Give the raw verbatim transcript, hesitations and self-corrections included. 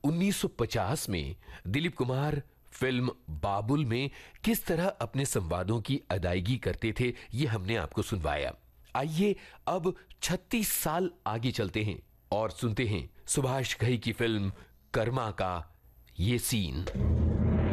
उन्नीस सौ पचास में दिलीप कुमार फिल्म बाबुल में किस तरह अपने संवादों की अदायगी करते थे, ये हमने आपको सुनवाया। आइए अब छत्तीस साल आगे चलते हैं और सुनते हैं सुभाष घई की फिल्म कर्मा का ये सीन।